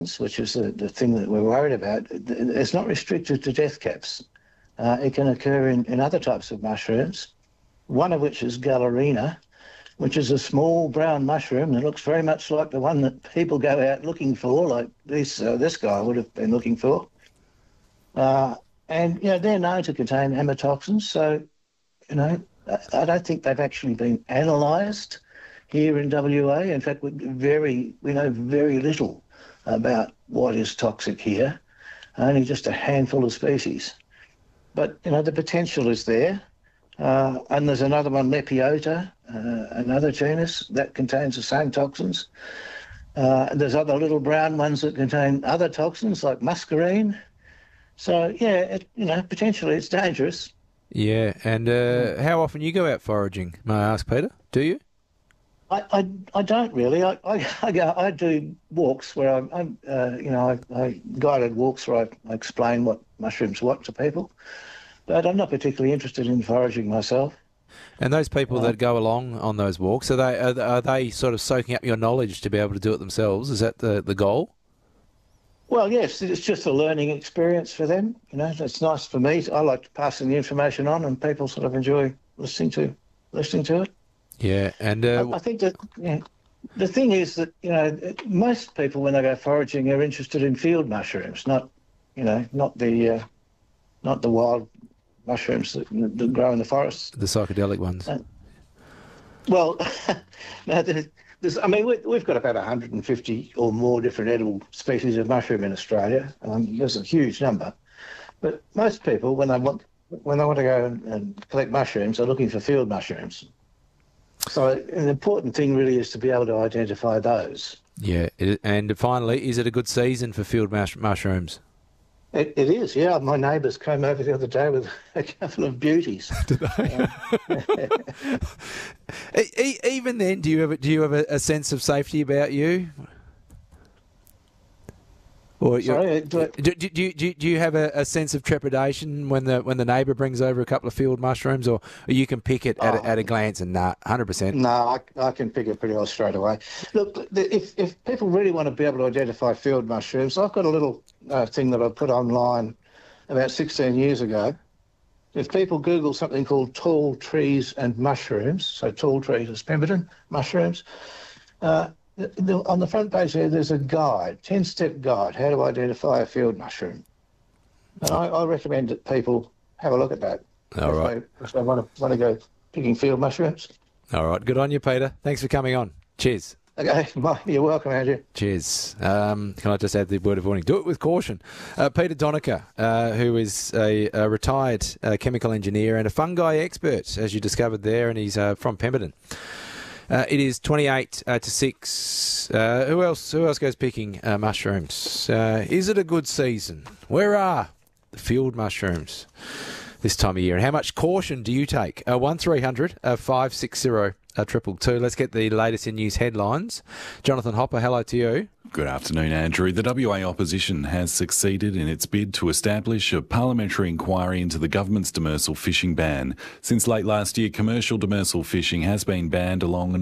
which is the thing that we're worried about, it's not restricted to death caps. It can occur in other types of mushrooms, one of which is Galerina, which is a small brown mushroom that looks very much like the one that people go out looking for, like this guy would have been looking for. And, they're known to contain amatoxins, so, I don't think they've actually been analysed here in WA. In fact, we know very little about what is toxic here, only just a handful of species. But, the potential is there. And there's another one, Lepiota, another genus that contains the same toxins. There's other little brown ones that contain other toxins like muscarine. So, potentially it's dangerous. Yeah, and how often you go out foraging, may I ask, Peter? Do you? I don't really. I do walks where I guided walks where I explain what mushrooms what to people, but I'm not particularly interested in foraging myself. And those people that go along on those walks, are they sort of soaking up your knowledge to be able to do it themselves? Is that the goal? Well, yes, it's just a learning experience for them. It's nice for me. I like passing the information on, and people sort of enjoy listening to it. Yeah, and I think that the thing is that most people when they go foraging are interested in field mushrooms, not the wild mushrooms that grow in the forests. The psychedelic ones. Well, we've got about 150 or more different edible species of mushroom in Australia. There's a huge number, but most people when they want to go and collect mushrooms are looking for field mushrooms. So an important thing really is to be able to identify those. Yeah, and finally, is it a good season for field mushrooms? It is, yeah. My neighbours came over the other day with a couple of beauties. Did they? Even then, do you have a sense of safety about you? Or sorry, do you have a sense of trepidation when the neighbour brings over a couple of field mushrooms, or you can pick it at a glance and 100%? No, I can pick it pretty well straight away. Look, if people really want to be able to identify field mushrooms, I've got a little thing that I put online about 16 years ago. If people Google something called tall trees and mushrooms, so tall trees is Pemberton, mushrooms, on the front page there's a guide, 10-step guide, how to identify a field mushroom. And I recommend that people have a look at that. All right. If they want to go picking field mushrooms. All right. Good on you, Peter. Thanks for coming on. Cheers. Okay. You're welcome, Andrew. Cheers. Can I just add the word of warning? Do it with caution. Peter Donica, who is a retired chemical engineer and a fungi expert, as you discovered there, and he's from Pemberton. It is 28 to 6. Who else goes picking mushrooms? Is it a good season? Where are the field mushrooms this time of year? And how much caution do you take? 1300 560 222. Let's get the latest in news headlines. Jonathan Hopper, hello to you. Good afternoon, Andrew. The WA opposition has succeeded in its bid to establish a parliamentary inquiry into the government's demersal fishing ban. Since late last year, commercial demersal fishing has been banned along a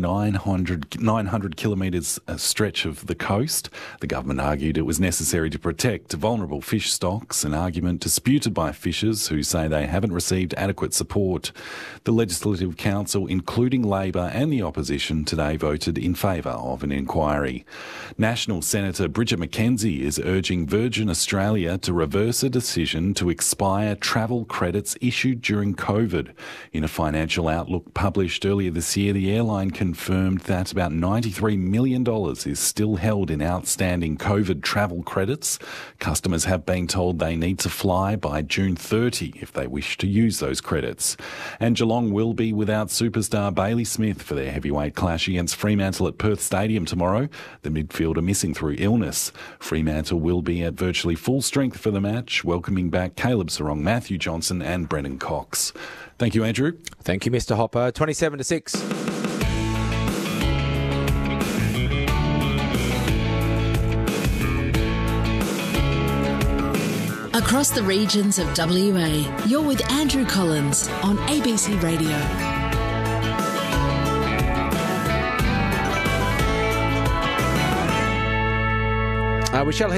900 kilometres stretch of the coast. The government argued it was necessary to protect vulnerable fish stocks, an argument disputed by fishers who say they haven't received adequate support. The Legislative Council, including Labor and the opposition, today voted in favour of an inquiry. National Senator Bridget McKenzie is urging Virgin Australia to reverse a decision to expire travel credits issued during COVID. In a financial outlook published earlier this year, the airline confirmed that about $93 million is still held in outstanding COVID travel credits. Customers have been told they need to fly by June 30 if they wish to use those credits. And Geelong will be without superstar Bailey Smith for their heavyweight clash against Fremantle at Perth Stadium tomorrow. The midfielder missing through illness. Fremantle will be at virtually full strength for the match, welcoming back Caleb Sarong, Matthew Johnson and Brendan Cox. Thank you, Andrew. Thank you, Mr. Hopper. 27 to 6. Across the regions of WA, you're with Andrew Collins on ABC Radio. We shall